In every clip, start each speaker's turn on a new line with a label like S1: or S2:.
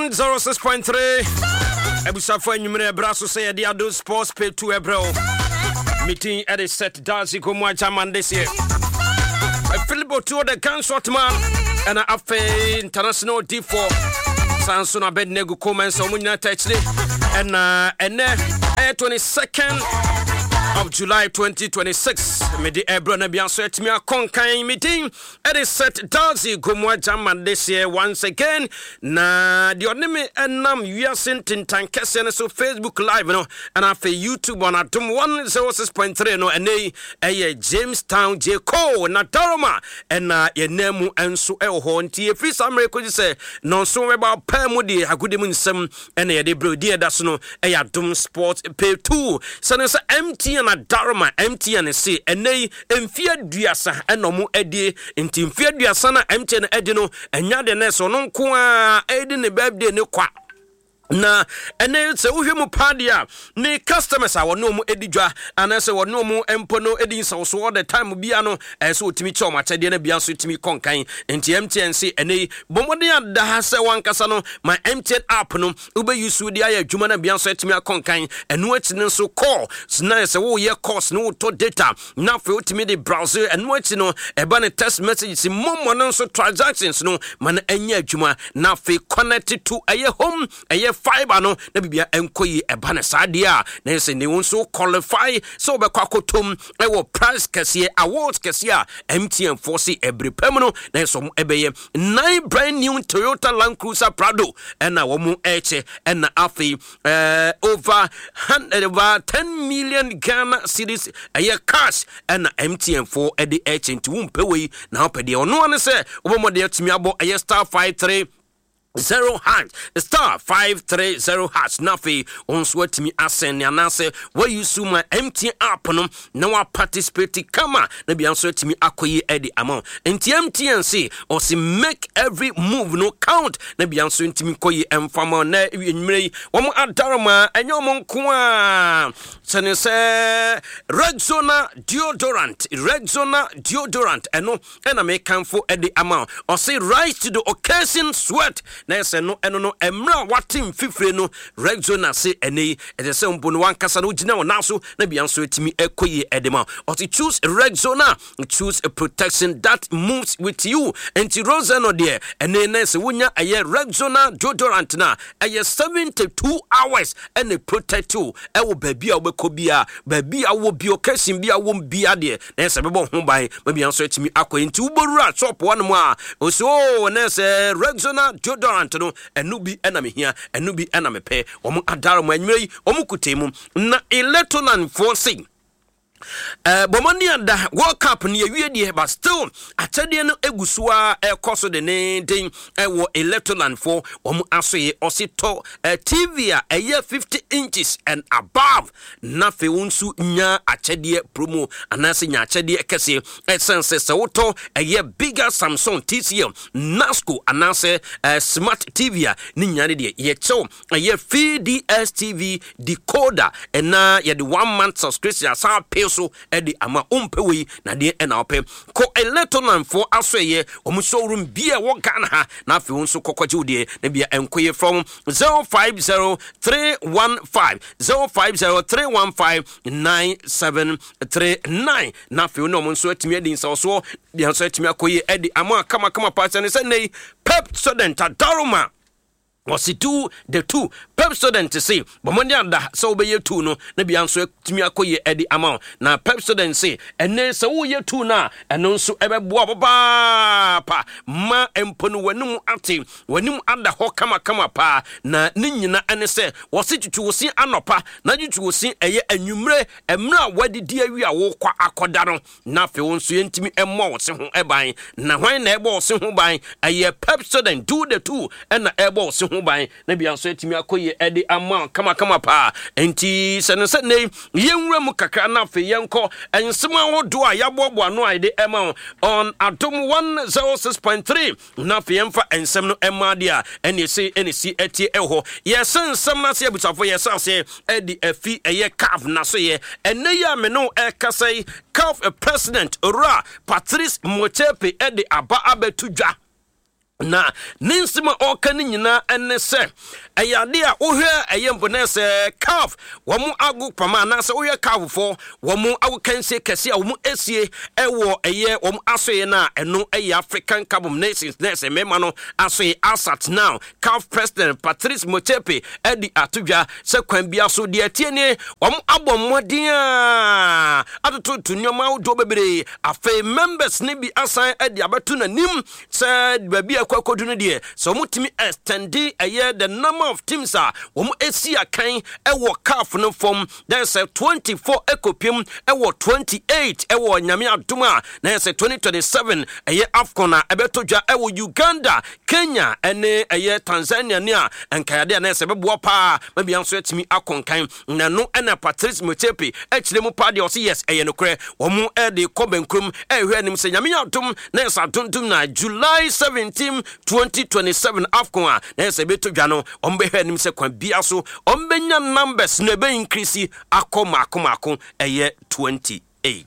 S1: 06.3 Ebusafo enyumere braso say the Ado Sports pay to ebro meeting at a set Darcy Komwa Chairman this year. Philip to the Gunshot man and a international D4 Sansona Bednego comments on United and 22nd of July 2026. Medi Ebron Bianso at me a conquering meeting at a set Darcy Komwa Chairman this year once again. Na the only and nam Yasin Tintankesian so Facebook Live no and after YouTube on Atom 106.3 no and a Jamestown J. Cole na Daroma and ye nemu and so honti if free some record say non so about Pamudi Hagudimun sem and a de brody that's no a Dom Sports pay 2 so empty and a Daroma empty and say and they fear Diasa and no more Eddie in Team Fear Diasana empty and Edino and Yadenes or non qua Edin the baby no qua. Na ene se wohwemu padia ne customers a wono mu edidwa anase wono mu empono edin so all the time bia no so otimi che o machede na bia so otimi konkan enti MTN se ene bomode ada se wankasa no my MTN app no ube use dia ya adwuma na bia so otimi konkan eno ati no so call na se wo ye course no to data na fe otimi de browser eno ati no eba ne text messages momo no so transactions no man enya adwuma na fe connect to aye home aye fiber no na bibia enkoyi eba ne sadia na se ne won so qualify so be kwakotom e wo prize kese awards kese a MTN force every permanent na so ebeye 9 brand new Toyota Land Cruiser Prado and na wo mu eche and na afi over 10 million Ghana cedis aye cash and na MTN for e the eche nti wo mpewei na opede ono ne se obomode atimi abo aye star 53 0 hash star 530 hash nafi on sweat me ascend and say where you sue my MTN app no now I participate kama na be answer to me akoyi edi amount MTN say or see make every move no count na be answer to me koyi emfama na enwere wo adarama enyo mo nko sene say Rexona deodorant eno na make can for edi amount or say rise to the occasion sweat na se no eno no emra watim fifre no Rexona se ene e se mpo no wankasa no gina wona so na bia so etimi ekoyi edema or to choose Rexona choose a protection that moves with you and Rosa no there ene na se wonya aye Rexona deodorant na aye 72 hours and protect you e wo baby a obekobia baby a wo bi occasion bi a wo bia de na se bebo ho ban bia so etimi akoyi nti uborura shop one mo a so na se Rexona deodorant no enubi ena me hia enubi ena me pe omo adaro mo anwei omo kutemu na electoral forcing bomani anda World Cup ni awie die but still atade no egusua ekoso de ne den wo electoral for omo asoye osito TV a 50 inches and above na fe wonsu nya atade promo anase nya atade kese essence se woto bigger Samsung TCL Nasco anase smart TV a ni nya de ye cho 3DS TV decoder na ye the 1 month subscription sa pay so edi ama umpewi na de na ope ko electoral for asoye omu showroom bia wo Ghana ha na afi wonso kokwaje udie na bia enkoye from 050315 na afi no omu so atimi edi nsa so bia so atimi akoye edi ama kama pa se ne se nei Pep student Daroma was it the two Pep student say bomondi anda so be ye two no na bia nso timi akoye edi amount na Pep student say ene se wo ye two na eno nso ebeboa pa ma empono wanum ate wanum ada ho kama pa na ne nyina ene se wo se twuwosi anopa na twuwosi eye anwumre emra wadidi awi a wo kwa akoda no na fe wo nso yentimi emmo wo se ho eban na hwan na ebo wo se ho ban eye Pep student do the two and ebo wo se ho ban na bia nso etimi akoye edi ama kama pa enti sene yenwura mu kakra na fe yenko ensema hodo a yabobo ano aide ema on Atom 106.3 na fe yemfa ensem no ema dia ene si etie eho yesensem na se abutafo yesase edi afi eye calf na so ye ene ya me no ekasai calf president Ora Patrice Motsepe edi aba abetudwa na ninsima okani nyina enne se ayade a ohwe ayembo se calf womu agu pama na se ohwe calf fo womu agu kanse kese a womu esie ewo eye womu asoye na eno eye African Cup of Nations na se mema no asoye asat now calf president Patrice Motsepe edi atudwa se kwan bia so de atiene womu abomodin a atoto tunyoma do bebre afa members ni bi asan edi abetu na nim se babia kwakodu no de so mutimi extendi aye the number of teams are esi akan ewo CAF no form there's a 24 ekopim ewo 28 ewo nyame aduma na say 2027 aye AFCON ebetodwa ewo Uganda Kenya ene aye Tanzania ni a enkayade na say bebo pa mabia nso etimi akonkan na no ena Patrice Motsepe echire mu pa de o say yes aye no kre womu e de kobenkrum ehwe anim say nyame adum na say adundum na July 17 2027 AFCON na say betodwa no ombe hwe nim se kwan bia so ombenya numbers na be increase akoma eye 28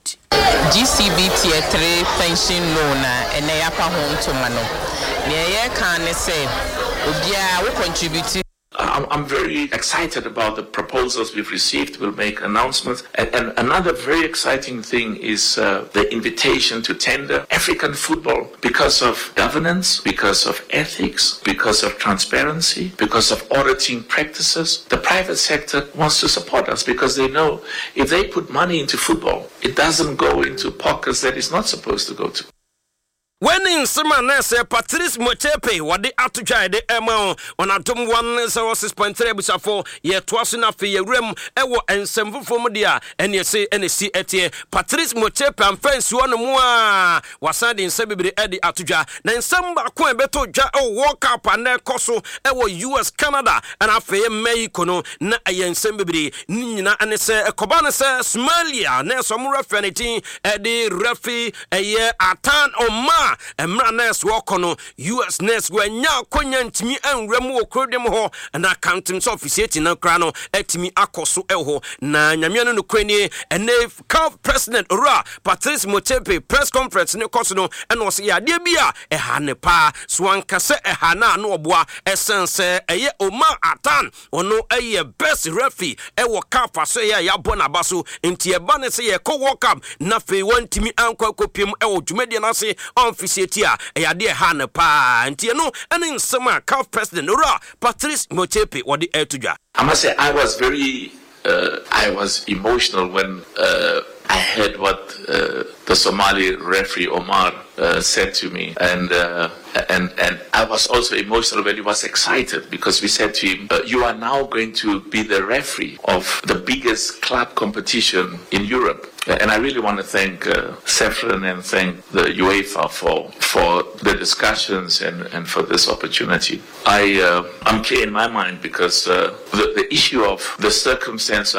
S2: GCB tier 3 pension loan ene yapa home to mano ne ye kan say obia we contribute.
S3: I'm very excited about the proposals we've received. We'll make announcements. And another very exciting thing is the invitation to tender African football because of governance, because of ethics, because of transparency, because of auditing practices. The private sector wants to support us because they know if they put money into football, it doesn't go into pockets that it's not supposed to go to.
S1: When in Simon say Patrice Motsepe wadi atujai de ema on atom 106.3 busafo ye twaso na fe ye rem ewo ensemfofo mu dia ene se ene si etie Patrice Motsepe amfansi wono mu a wasade nsa bibire edi atujwa na nsem ba ko ebeto dwa o World Cup na ekoso ewo US Canada and afe Mexico no na ayensem bibire nyina ane se ekoba ne se Somalia na so mu referenity edi refi eye atan oma emra nurse wokono US nurse gwanya konya ntimi anwremu okrodem ho na accounting office na kra no etimi akoso eho na nyame no kwani ene CAF president Ora Patrice Motsepe press conference ne koso no eno se ya de bia eha ne pa so ankase eha na no oboa essence eye Omar Atan ono eye best referee ewo CAF aso ya bona baso enti e ba ne se ye ko World Cup na fe wantimi ankwa kopiem ewo dwumade na se office tia eyade ha ne pa ntie no ene nsema CAF president Ora Patrice Motsepe wodi etudwa.
S3: I must say I was emotional when I heard what the Somali referee Omar said to me, and I was also emotional when he was excited because we said to him, "You are now going to be the referee of the biggest club competition in Europe." And I really want to thank Sefren and thank the UEFA for the discussions and for this opportunity. I'm clear in my mind because the issue of the circumstances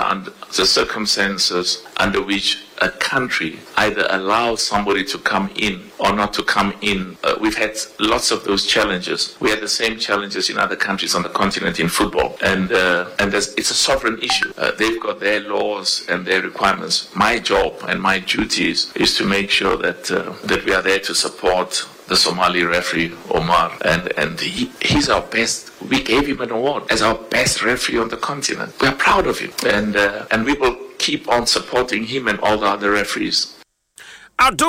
S3: under which a country either allows somebody to come in or not to come in. We've had lots of those challenges. We had the same challenges in other countries on the continent in football. And it's a sovereign issue. They've got their laws and their requirements. My job and my duties is to make sure that we are there to support the Somali referee Omar, and he's our best. We gave him an award as our best referee on the continent. We are proud of him, and we will keep on supporting him and all the other referees.
S1: Adum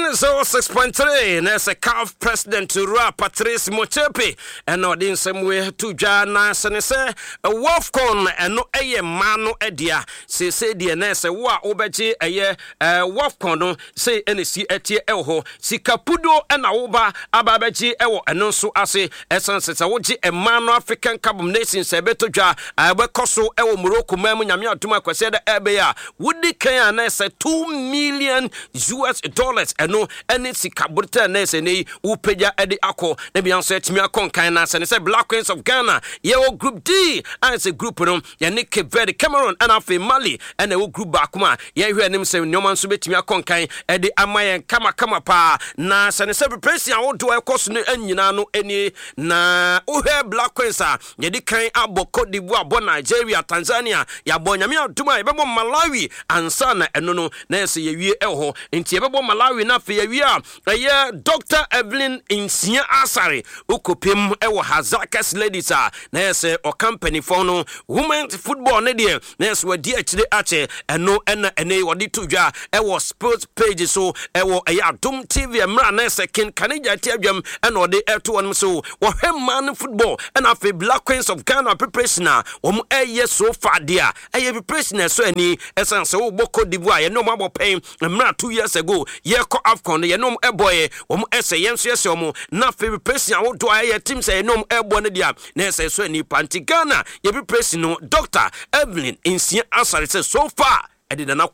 S1: 106.3 na se CAF president Ora Patrice Motsepe eno din semwe to dwa na se se WAFCON eno eye mano edia se de na se wo a obeje eye WAFCON no se enesi etie eho sikapudo ena wo ba ababeje ewo eno so ase essence se wo je emano African Cup of Nations se beto dwa abekoso ewo Morocco mamu nyame atuma kwase da ebe ya wudi kan na se $2 million eno ene sikaburta na se nei upeja edi akọ na bia nso etimi akonkan na se ne se Black Queens of Ghana ye o group D and se group no ye ne Cape Verde Cameroon and afi Mali and o group back ma ye hwe anim se nyoma nso betimi akonkan edi amayen kama pa na se ne se president wo do ekoso no anyina no eni na uhwe Black Queens a ye di kan abo Cote d'Ivoire abo Nigeria Tanzania ya bo nyame aduma e bebo Malawi ansa na eno no na se ye wie eho nti yɛbɛbɔ Malawi na afei awia ɛyɛ Dr. Evelyn Nsia Asare ukopim ɛwɔ Hazakas Ladies na yɛsɛ o company for no women's football ne deɛ na yɛsɛ wadi akyire akyɛ ɛno ɛna ɛne wɔde to dwa ɛwɔ sports page so ɛwɔ ɛyɛ Adom TV mra na yɛsɛ Ken Kanija Tiadwam ɛna ɔde ɛto wɔn so wɔhwɛ man football ɛna afei Black Queens of Ghana preparation na wɔn ɛyɛ so far dia ɛyɛ preparation so ani ɛsan sɛ wo boko d'Ivoire yɛnom abɔ pɛn mra 2 years ago yɛkɔ AFCON yɛnom ɛbɔyɛ wɔn ɛsɛ yɛn so yɛsɛ wɔn na afei preparation a wodo ɛyɛ team sɛ yɛnom ɛbɔ ne dia na ɛsɛ so ani panti Ghana yɛ preparation no Dr. Evelyn Nsia Asare said so far Nyankopon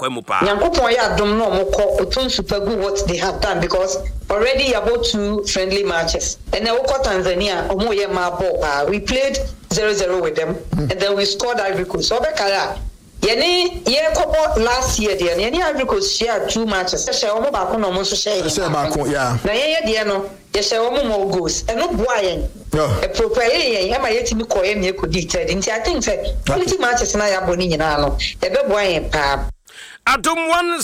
S4: ya dom no moko oton super good what they have done because already about 2 friendly matches and then we got Tanzania omo ye ma ball we played 0-0 with them and then we scored Ivory Coast so bekala yeni ye kopo last year there yeni Ivory Coast share 2 matches share omo ba ko no mo so share yeah na ye there no ye share omo more goals and no boy yen e properly yen ma yetimi koye me ko dictate nti I think say quality matches na ya boni nyina no e be boy yen pa
S1: Adom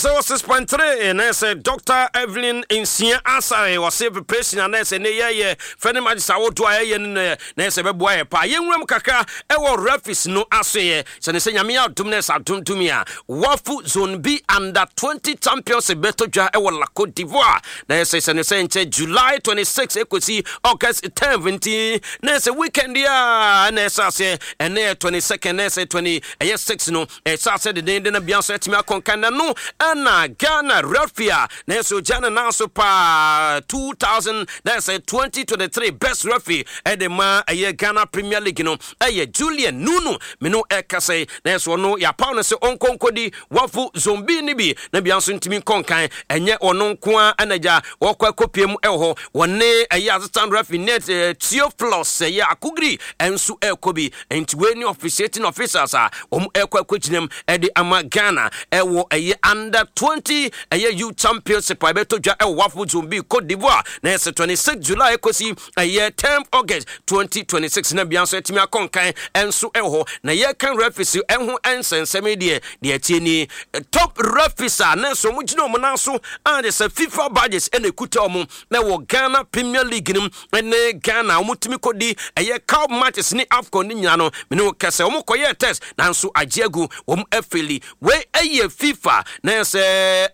S1: 106.3 and I said Dr. Evelyn Nsia Asare was a preparation and I said ne friend match sa woto aye na se be boy pa yenwram kaka e wo referees no asoye se ne se nyame Adom na sa tontomi a wafu zone B under 20 champions beto dwa e wo la Côte d'Ivoire na se ne se nche July 26 ekosi August 10 20 na se weekend ya na se and 22nd na se 26 no e sa se de na bia so etimi akonka na no ana Ghana referee na so Ghana na so pa 2000 that's a 2023 best referee at the ma Ghana Premier League no Julian Nunu meno ekase na so no ya pa no se onkonkodi wafu zombi ni bi na bia so ntimi konkan enye ono nko anaja wokwa kopiem eho wone assistant referee net Theophilus akugri enso ekobi entiweni officiating officers ekwa kwaginem ede ama Ghana ewo under 20 youth championship beto dwa wafu zombi Côte d'Ivoire na 26 July ekosi 10 August 2026 na bia so etimi akonkan enso eho na ye kan referees enho ensenseme de atieni top referees na so mugino mo na so and the FIFA badges ene kuta omo na wo Ghana Premier League nim ene Ghana omutimi kodi cup matches ni AFCON ni nyina no me no kase omo koye test nanso agiegu om afeli we FIFA na se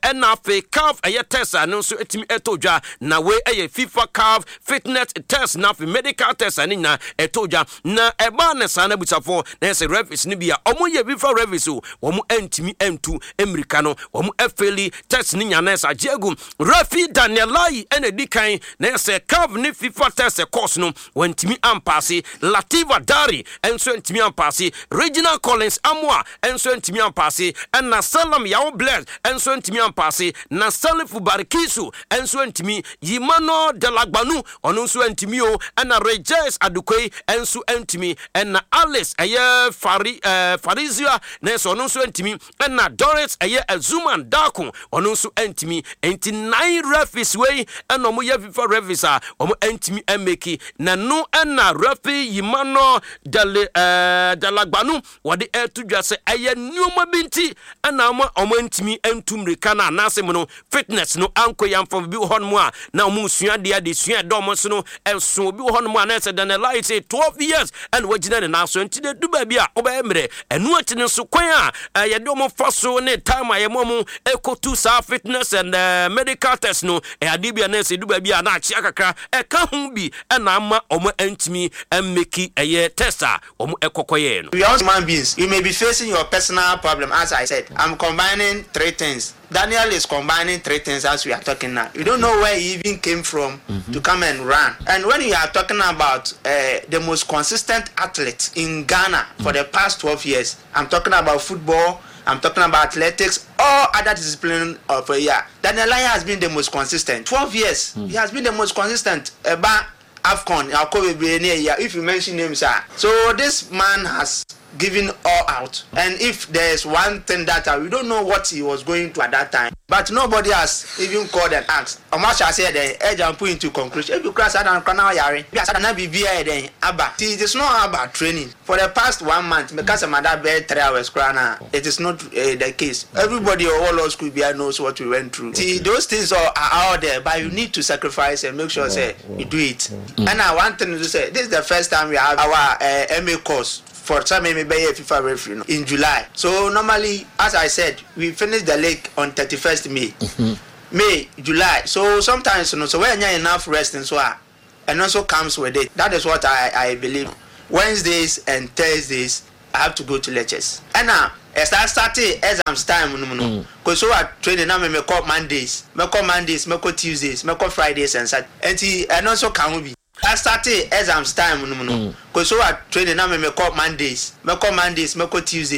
S1: NFA CAF test no so etimi etodwa na we FIFA CAF fitness test na medical test ani na etodwa na eba na sana butafo na se referees ni bia omo ye FIFA referees o omo antimi entu America no omo afeli test ni nya na sa agiegu referee Daniel Lai ene dikan na se CAF ni FIFA test course no wantimi ampase Latifa Dari enso antimi ampase Regional Collins Amwa enso antimi ampase na Salam Yawo Bless enso antimi ampase na Salifu Barikisu enso antimi Yimano Delagbanu ono enso antimi o na Rejes Adukoi enso antimi na Alice Farizia na ono enso antimi na Doris Azuman Daku ono enso antimi enti 9 referees wey na mo ye FIFA referees omo antimi emeki na no na referee Yimano Delagbanu wode etudwa se nyoma binti na omo antimi entumrika na anasem no fitness no anko yamfo bi honmo a na omo sua de sua dom so no enso bi honmo na se dan light 12 years and wagina ne na so enti de duba bi a oba emre enu atine so kwan a ye de omo faso ne time a ye momu ekotu sa fitness and medical test no adibia na se duba bi a na achia kakra ka hu bi na ama omo antimi emeki tester omo ekokoye no.
S5: We are human beings. You may be facing your personal problem. As I said, I'm combining 3 things. Daniel is combining 3 things as we are talking now. You don't know where he even came from to come and run. And when you are talking about the most consistent athlete in Ghana for the past 12 years, I'm talking about football, I'm talking about athletics, all other disciplines of a year. Daniel has been the most consistent. 12 years, he has been the most consistent. About AFCON, if you mention names, so this man has giving all out. And if there's one thing that we don't know what he was going to at that time, but nobody has even called and asked. Omasha said the edge and put into conclusion. If you cross out and canal yari, because I be via then abba. It is not about training. For the past 1 month, because of my bed 3 hours crana, it is not the case. Everybody all our school knows what we went through. See, those things are out there, but you need to sacrifice and make sure say you do it. And I want to say this is the first time we have our MA course. For some maybe FIFA referee in July. So normally, as I said, we finish the league on 31st May. May, July. So sometimes, so when you have enough rest and so on, and also comes with it. That is what I believe. Wednesdays and Thursdays, I have to go to lectures. And now, as I started exams time, because so I training now, me call Mondays, me call Tuesdays, me call Fridays and Saturdays. And also can be. I started exams time, because so I training now, me call Mondays, me call Tuesdays.